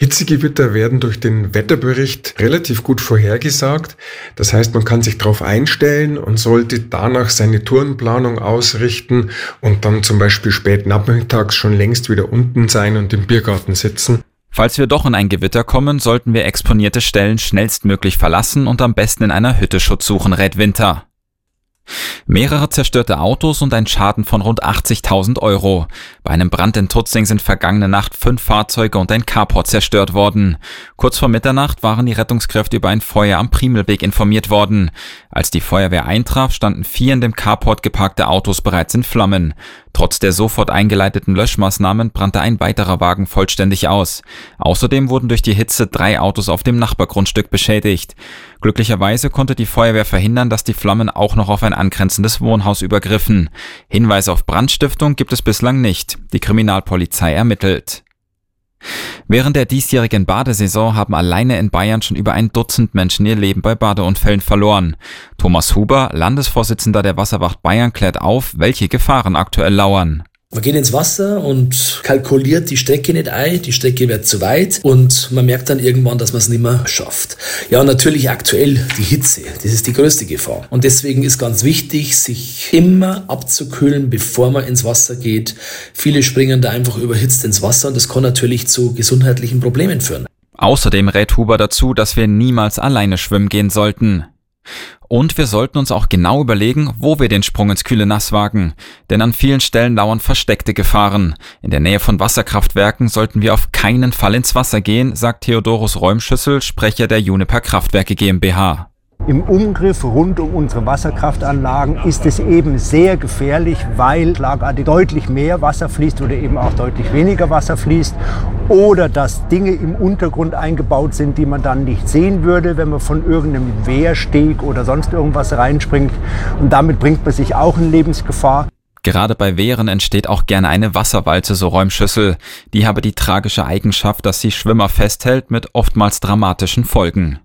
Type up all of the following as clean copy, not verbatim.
Hitzegewitter werden durch den Wetterbericht relativ gut vorhergesagt. Das heißt, man kann sich darauf einstellen und sollte danach seine Tourenplanung ausrichten und dann zum Beispiel spät nachmittags schon längst wieder unten sein und im Biergarten sitzen. Falls wir doch in ein Gewitter kommen, sollten wir exponierte Stellen schnellstmöglich verlassen und am besten in einer Hütte Schutz suchen, rät Winter. Mehrere zerstörte Autos und ein Schaden von rund 80.000 Euro. Bei einem Brand in Tutzing sind vergangene Nacht 5 Fahrzeuge und ein Carport zerstört worden. Kurz vor Mitternacht waren die Rettungskräfte über ein Feuer am Primelweg informiert worden. Als die Feuerwehr eintraf, standen 4 in dem Carport geparkte Autos bereits in Flammen. Trotz der sofort eingeleiteten Löschmaßnahmen brannte ein weiterer Wagen vollständig aus. Außerdem wurden durch die Hitze 3 Autos auf dem Nachbargrundstück beschädigt. Glücklicherweise konnte die Feuerwehr verhindern, dass die Flammen auch noch auf ein angrenzendes Wohnhaus übergriffen. Hinweise auf Brandstiftung gibt es bislang nicht. Die Kriminalpolizei ermittelt. Während der diesjährigen Badesaison haben alleine in Bayern schon über 1 Dutzend Menschen ihr Leben bei Badeunfällen verloren. Thomas Huber, Landesvorsitzender der Wasserwacht Bayern, klärt auf, welche Gefahren aktuell lauern. Man geht ins Wasser und kalkuliert die Strecke nicht ein, die Strecke wird zu weit und man merkt dann irgendwann, dass man es nicht mehr schafft. Ja, und natürlich aktuell die Hitze, das ist die größte Gefahr. Und deswegen ist ganz wichtig, sich immer abzukühlen, bevor man ins Wasser geht. Viele springen da einfach überhitzt ins Wasser und das kann natürlich zu gesundheitlichen Problemen führen. Außerdem rät Huber dazu, dass wir niemals alleine schwimmen gehen sollten. Und wir sollten uns auch genau überlegen, wo wir den Sprung ins kühle Nass wagen. Denn an vielen Stellen lauern versteckte Gefahren. In der Nähe von Wasserkraftwerken sollten wir auf keinen Fall ins Wasser gehen, sagt Theodorus Räumschüssel, Sprecher der Juniper Kraftwerke GmbH. Im Umgriff rund um unsere Wasserkraftanlagen ist es eben sehr gefährlich, weil schlagartig deutlich mehr Wasser fließt oder eben auch deutlich weniger Wasser fließt oder dass Dinge im Untergrund eingebaut sind, die man dann nicht sehen würde, wenn man von irgendeinem Wehrsteg oder sonst irgendwas reinspringt. Und damit bringt man sich auch in Lebensgefahr. Gerade bei Wehren entsteht auch gerne eine Wasserwalze, so Räumschüssel. Die habe die tragische Eigenschaft, dass sie Schwimmer festhält mit oftmals dramatischen Folgen.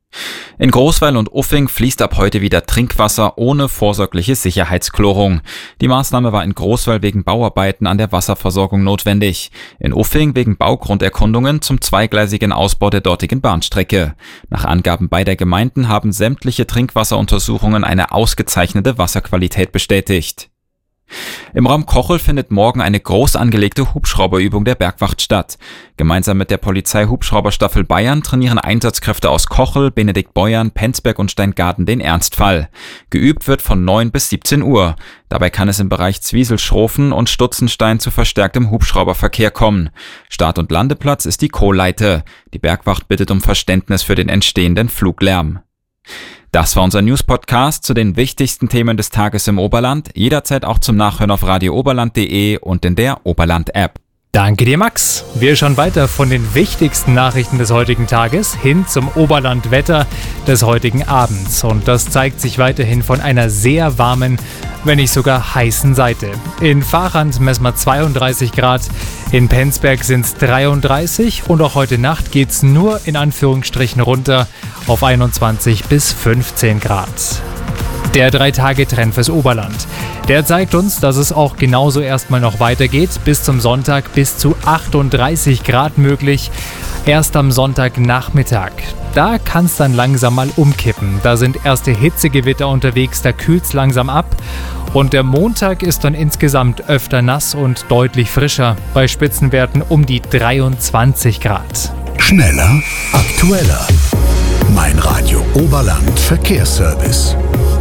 In Großweil und Uffing fließt ab heute wieder Trinkwasser ohne vorsorgliche Sicherheitschlorung. Die Maßnahme war in Großweil wegen Bauarbeiten an der Wasserversorgung notwendig. In Uffing wegen Baugrunderkundungen zum zweigleisigen Ausbau der dortigen Bahnstrecke. Nach Angaben beider Gemeinden haben sämtliche Trinkwasseruntersuchungen eine ausgezeichnete Wasserqualität bestätigt. Im Raum Kochel findet morgen eine groß angelegte Hubschrauberübung der Bergwacht statt. Gemeinsam mit der Polizei-Hubschrauberstaffel Bayern trainieren Einsatzkräfte aus Kochel, Benediktbeuern, Penzberg und Steingaden den Ernstfall. Geübt wird von 9 bis 17 Uhr. Dabei kann es im Bereich Zwieselschrofen und Stutzenstein zu verstärktem Hubschrauberverkehr kommen. Start- und Landeplatz ist die Kohleite. Die Bergwacht bittet um Verständnis für den entstehenden Fluglärm. Das war unser News-Podcast zu den wichtigsten Themen des Tages im Oberland. Jederzeit auch zum Nachhören auf radiooberland.de und in der Oberland-App. Danke dir, Max. Wir schauen weiter von den wichtigsten Nachrichten des heutigen Tages hin zum Oberlandwetter des heutigen Abends. Und das zeigt sich weiterhin von einer sehr warmen, wenn nicht sogar heißen Seite. In Vachrand messen wir 32 Grad, in Penzberg sind es 33 und auch heute Nacht geht es nur in Anführungsstrichen runter auf 21 bis 15 Grad. Der 3-Tage-Trend fürs Oberland. Der zeigt uns, dass es auch genauso erstmal noch weitergeht. Bis zum Sonntag bis zu 38 Grad möglich. Erst am Sonntagnachmittag. Da kann es dann langsam mal umkippen. Da sind erste Hitzegewitter unterwegs, da kühlt es langsam ab. Und der Montag ist dann insgesamt öfter nass und deutlich frischer. Bei Spitzenwerten um die 23 Grad. Schneller, aktueller. Mein Radio Oberland Verkehrsservice.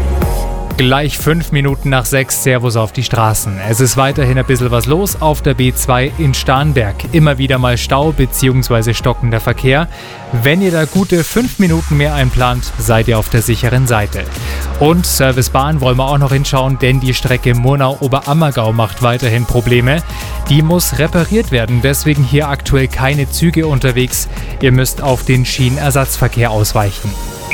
Gleich 5 Minuten nach 6, Servus auf die Straßen. Es ist weiterhin ein bisschen was los auf der B2 in Starnberg. Immer wieder mal Stau bzw. stockender Verkehr. Wenn ihr da gute 5 Minuten mehr einplant, seid ihr auf der sicheren Seite. Und Servicebahn wollen wir auch noch hinschauen, denn die Strecke Murnau-Oberammergau macht weiterhin Probleme. Die muss repariert werden, deswegen hier aktuell keine Züge unterwegs. Ihr müsst auf den Schienenersatzverkehr ausweichen.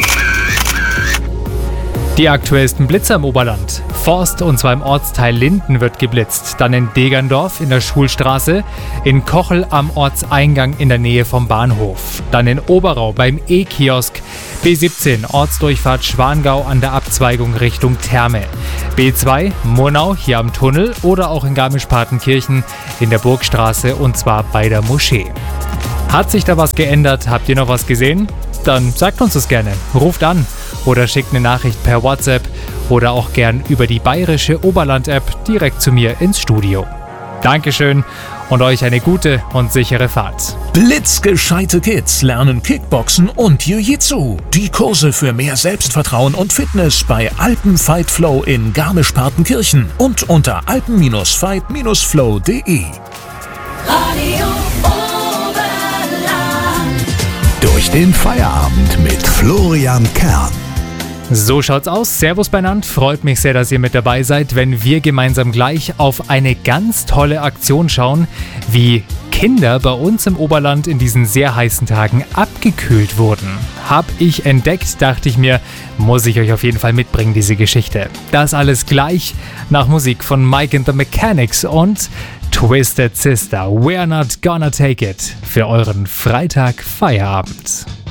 Die aktuellsten Blitzer im Oberland. Forst, und zwar im Ortsteil Linden, wird geblitzt. Dann in Degerndorf in der Schulstraße. In Kochel am Ortseingang in der Nähe vom Bahnhof. Dann in Oberau beim E-Kiosk. B17 Ortsdurchfahrt Schwangau an der Abzweigung Richtung Therme. B2 Murnau hier am Tunnel oder auch in Garmisch-Partenkirchen in der Burgstraße und zwar bei der Moschee. Hat sich da was geändert? Habt ihr noch was gesehen? Dann sagt uns das gerne. Ruft an oder schickt eine Nachricht per WhatsApp oder auch gern über die bayerische Oberland-App direkt zu mir ins Studio. Dankeschön und euch eine gute und sichere Fahrt. Blitzgescheite Kids lernen Kickboxen und Jiu-Jitsu. Die Kurse für mehr Selbstvertrauen und Fitness bei Alpen Fight Flow in Garmisch-Partenkirchen und unter alpen-fight-flow.de. Radio Oberland. Durch den Feierabend mit Florian Kern. So schaut's aus. Servus beieinander. Freut mich sehr, dass ihr mit dabei seid, wenn wir gemeinsam gleich auf eine ganz tolle Aktion schauen, wie Kinder bei uns im Oberland in diesen sehr heißen Tagen abgekühlt wurden. Hab ich entdeckt, dachte ich mir, muss ich euch auf jeden Fall mitbringen, diese Geschichte. Das alles gleich nach Musik von Mike and the Mechanics und Twisted Sister, We're Not Gonna Take It für euren Freitag-Feierabend.